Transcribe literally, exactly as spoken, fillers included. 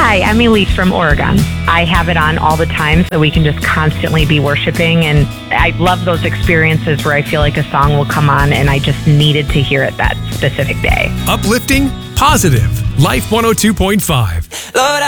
Hi, I'm Elise from Oregon. I have it on all the time so we can just constantly be worshiping. And I love those experiences where I feel like a song will come on and I just needed to hear it that specific day. Uplifting, positive. Life one oh two point five. Lord,